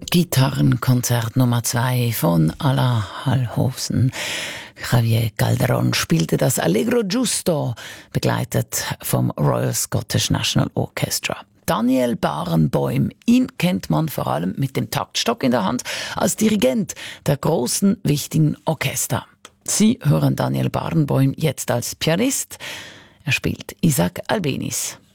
Gitarrenkonzert Nummer 2 von Alla Hallhausen. Javier Calderón spielte das Allegro Giusto, begleitet vom Royal Scottish National Orchestra. Daniel Barenboim, ihn kennt man vor allem mit dem Taktstock in der Hand als Dirigent der großen, wichtigen Orchester. Sie hören Daniel Barenboim jetzt als Pianist. Er spielt Isaac Albéniz.